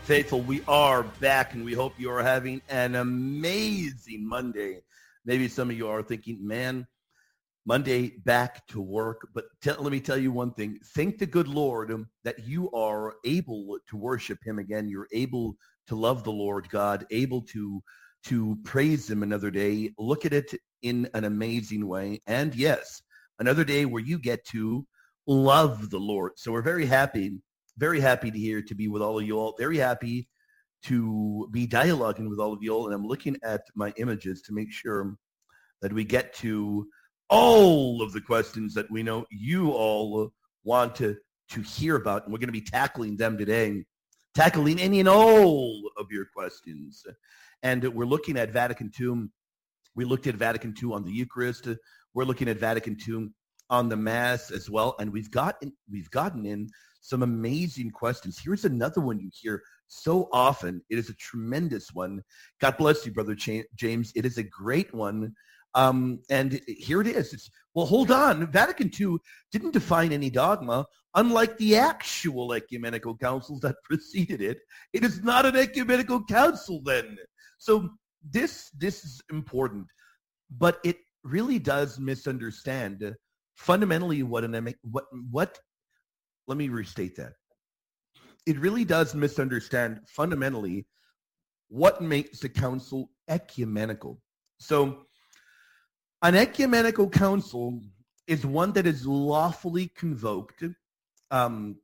Faithful, we are back, and we hope you are having an amazing Monday. Maybe some of you are thinking, man, Monday back to work. But let me tell you one thing. Thank the good Lord that you are able to worship him again. You're able to love the Lord God, able to praise him another day. Look at it in an amazing way. And yes, another day where you get to love the Lord. So we're very happy to be with all of you all. Very happy to be dialoguing with all of you all. And I'm looking at my images to make sure that we get to all of the questions that we know you all want to hear about. And we're going to be tackling them today, tackling any and all of your questions. And we're looking at Vatican II. We looked at Vatican II on the Eucharist. We're looking at Vatican II on the Mass as well. And we've gotten in some amazing questions. Here's another one you hear so often. It is a tremendous one. God bless you, Brother James. It is a great one. And here it is. Well, hold on. Vatican II didn't define any dogma, unlike the actual ecumenical councils that preceded it. It is not an ecumenical council then. So this is important, but it really does misunderstand fundamentally what let me restate that. It really does misunderstand fundamentally what makes the council ecumenical. So an ecumenical council is one that is lawfully convoked. Now,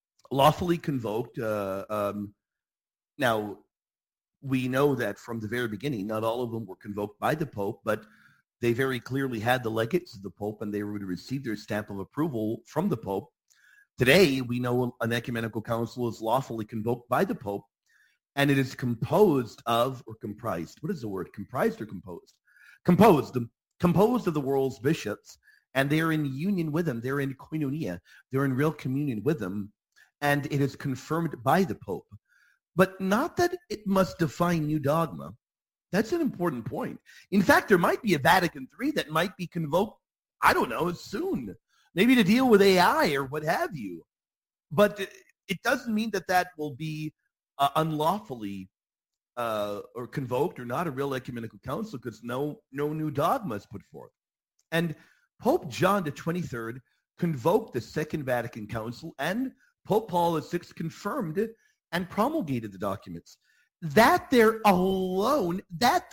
we know that from the very beginning, not all of them were convoked by the Pope, but they very clearly had the legates of the Pope, and they would receive their stamp of approval from the Pope. Today, we know an ecumenical council is lawfully convoked by the Pope, and it is composed of, or comprised. What is the word? Comprised or composed? Composed of the world's bishops, and they're in union with them. They're in koinonia. They're in real communion with them, and it is confirmed by the Pope. But not that it must define new dogma. That's an important point. In fact, there might be a Vatican III that might be convoked, I don't know, soon. Maybe to deal with AI or what have you. But it doesn't mean that will be unlawfully or convoked or not a real ecumenical council, because no new dogma is put forth. And Pope John the 23rd convoked the Second Vatican Council, and Pope Paul VI confirmed and promulgated the documents. That there alone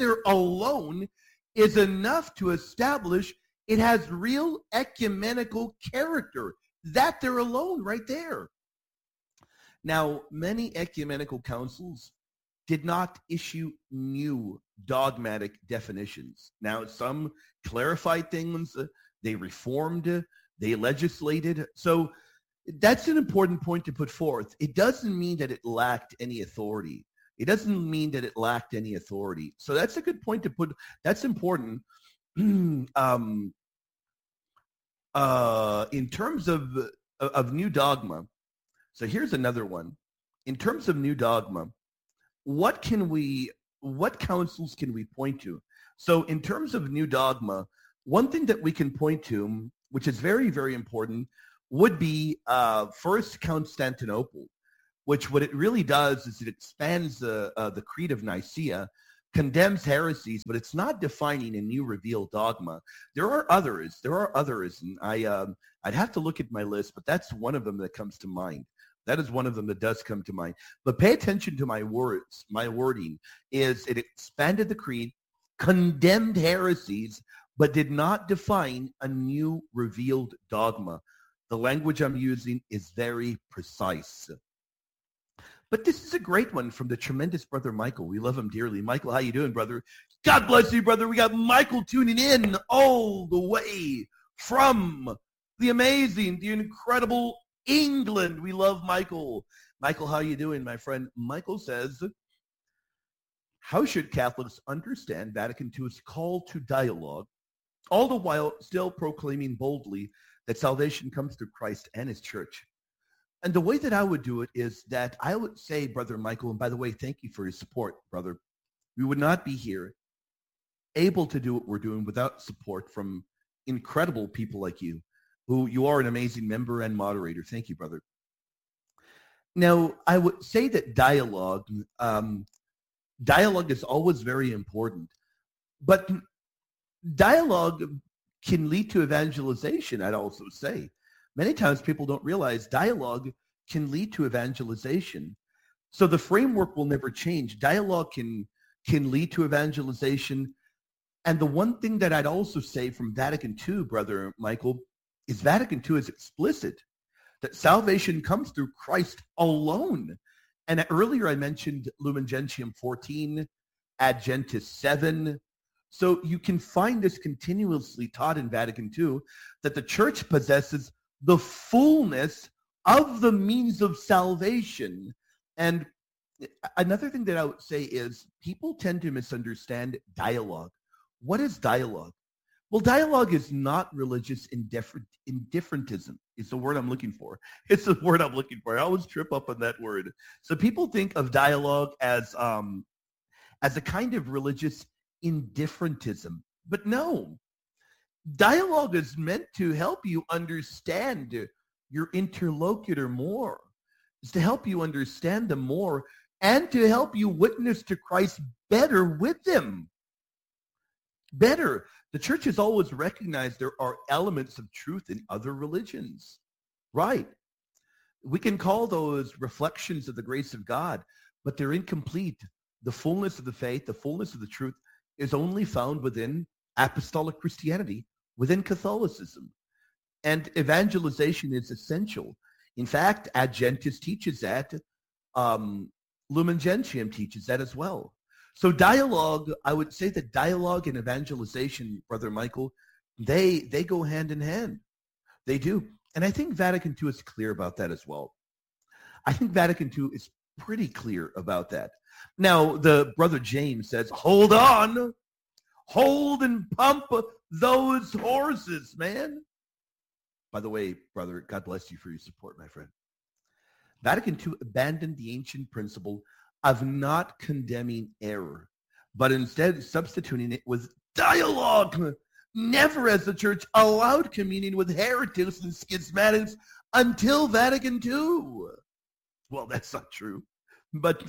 is enough to establish it has real ecumenical character. That there alone, right there. Now, many ecumenical councils did not issue new dogmatic definitions. Now, some clarified things, they reformed, they legislated. So that's an important point to put forth. It doesn't mean that it lacked any authority. So that's a good point to put. That's important. In terms of new dogma, so here's another one. In terms of new dogma, what councils can we point to? So in terms of new dogma, one thing that we can point to, which is very, very important, would be First Constantinople, which what it really does is it expands the Creed of Nicaea, condemns heresies, but it's not defining a new revealed dogma. There are others, and I'd have to look at my list, but that's one of them that comes to mind. That is one of them that does come to mind. But pay attention to my words. My wording is it expanded the creed, condemned heresies, but did not define a new revealed dogma. The language I'm using is very precise. But this is a great one from the tremendous Brother Michael. We love him dearly. Michael, how you doing, brother? God bless you, brother. We got Michael tuning in all the way from the amazing, the incredible England. We love Michael. Michael, how you doing, my friend? Michael says, how should Catholics understand Vatican II's call to dialogue, all the while still proclaiming boldly that salvation comes through Christ and his church? And the way that I would do it is that I would say, Brother Michael, and by the way, thank you for your support, brother. We would not be here able to do what we're doing without support from incredible people like you, who you are an amazing member and moderator. Thank you, brother. Now, I would say that dialogue is always very important, but dialogue can lead to evangelization, I'd also say. Many times people don't realize dialogue can lead to evangelization. So the framework will never change. Dialogue can lead to evangelization. And the one thing that I'd also say from Vatican II, Brother Michael, is Vatican II is explicit that salvation comes through Christ alone. And earlier I mentioned Lumen Gentium 14, Ad Gentis 7. So you can find this continuously taught in Vatican II, that the church possesses the fullness of the means of salvation. And another thing that I would say is people tend to misunderstand dialogue. What is dialogue? Well, dialogue is not religious indifferentism. Is the word I'm looking for. It's the word I'm looking for. I always trip up on that word. So people think of dialogue as a kind of religious indifferentism. But no, dialogue is meant to help you understand your interlocutor more. It's to help you understand them more and to help you witness to Christ better with them. Better. The church has always recognized there are elements of truth in other religions. Right. We can call those reflections of the grace of God, but they're incomplete. The fullness of the faith, the fullness of the truth is only found within apostolic Christianity, within Catholicism. And evangelization is essential. In fact, Ad Gentis teaches that. Lumen Gentium teaches that as well. So dialogue, I would say that dialogue and evangelization, Brother Michael, they go hand in hand. They do. And I think Vatican II is clear about that as well. I think Vatican II is pretty clear about that. Now, the Brother James says, hold on, hold and pump those horses, man. By the way, brother, God bless you for your support, my friend. Vatican II abandoned the ancient principle of not condemning error, but instead substituting it with dialogue. Never has the church allowed communion with heretics and schismatics until Vatican II. Well, that's not true. But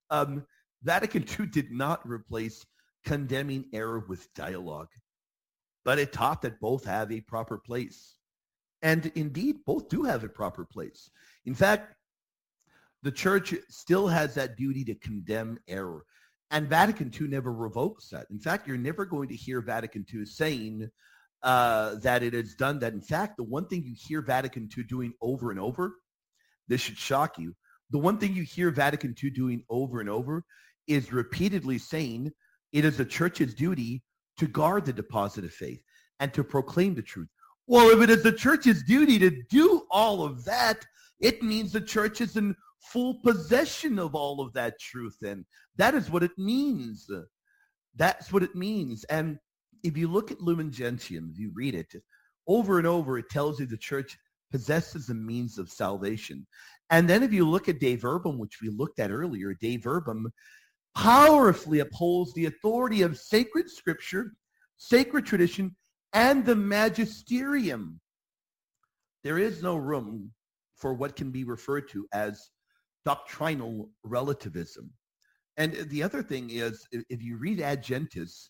Vatican II did not replace condemning error with dialogue, but it taught that both have a proper place. And indeed, both do have a proper place. In fact, the church still has that duty to condemn error. And Vatican II never revokes that. In fact, you're never going to hear Vatican II saying that it has done that. In fact, the one thing you hear Vatican II doing over and over, this should shock you, the one thing you hear Vatican II doing over and over is repeatedly saying it is the church's duty to guard the deposit of faith and to proclaim the truth. Well, if it is the church's duty to do all of that, it means the church is in full possession of all of that truth. And that is what it means. That's what it means. And if you look at Lumen Gentium, if you read it over and over, it tells you the church possesses the means of salvation. And then if you look at Dei Verbum, which we looked at earlier, Dei Verbum powerfully upholds the authority of sacred scripture, sacred tradition, and the magisterium. There is no room for what can be referred to as doctrinal relativism. And the other thing is, if you read Ad Gentis,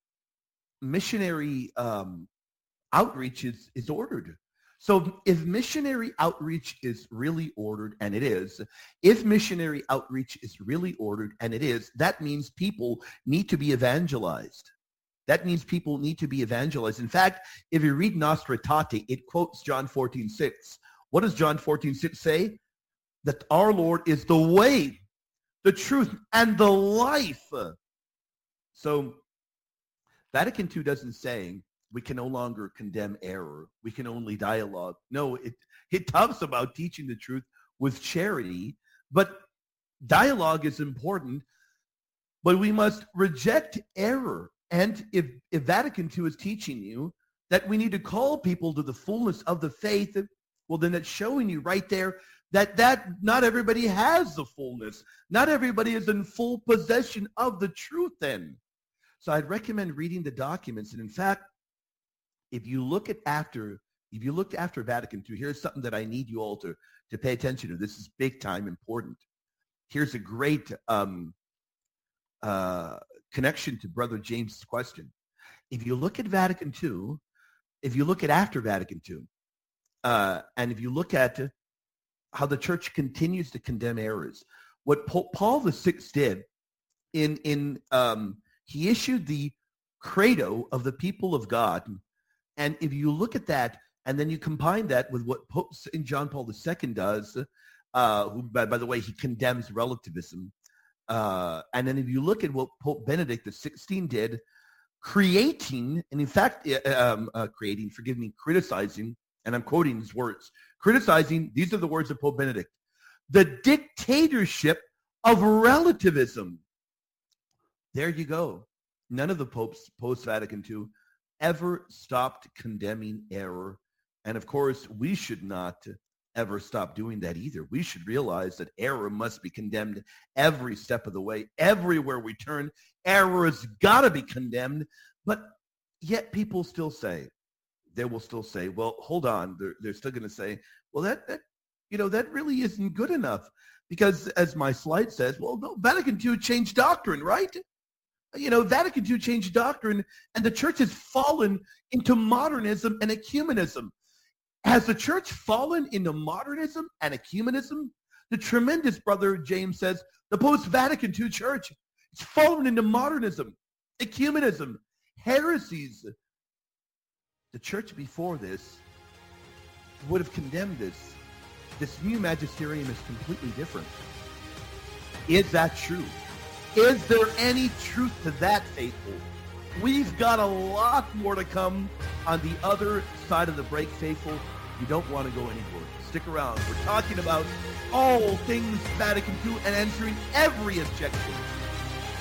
missionary outreach is ordered. So if missionary outreach is really ordered, and it is, if missionary outreach is really ordered, and it is, that means people need to be evangelized. That means people need to be evangelized. In fact, if you read Nostra Aetate, it quotes John 14:6. What does John 14:6 say? That our Lord is the way, the truth, and the life. So Vatican II doesn't say we can no longer condemn error. We can only dialogue. No, it talks about teaching the truth with charity, but dialogue is important, but we must reject error. And if Vatican II is teaching you that we need to call people to the fullness of the faith, well, then it's showing you right there that not everybody has the fullness. Not everybody is in full possession of the truth then. So I'd recommend reading the documents. And in fact, if you looked after Vatican II, here's something that I need you all to to pay attention to. This is big time important. Here's a great connection to Brother James' question. If you look at Vatican II, if you look at after Vatican II, and if you look at how the church continues to condemn errors, what Pope Paul VI did he issued the Credo of the people of God. And if you look at that, and then you combine that with what Pope St. John Paul II does, who, by the way, he condemns relativism. And then if you look at what Pope Benedict XVI did, criticizing, and I'm quoting his words, criticizing, these are the words of Pope Benedict, the dictatorship of relativism. There you go. None of the popes post-Vatican II ever stopped condemning error. And of course, we should not ever stop doing that either. We should realize that error must be condemned every step of the way. Everywhere we turn, error has got to be condemned. But yet people still say, they will still say, well, hold on. They're still going to say, well, that really isn't good enough. Because as my slide says, well, no, Vatican II changed doctrine, right? Vatican II changed doctrine, and the church has fallen into modernism and ecumenism. Has the church fallen into modernism and ecumenism? The tremendous Brother James says the post-Vatican II church has fallen into modernism, ecumenism, heresies. The church before this would have condemned this. This new magisterium is completely different. Is that true? Is there any truth to that, faithful? We've got a lot more to come on the other side of the break, faithful. You don't want to go anywhere. Stick around. We're talking about all things Vatican II and answering every objection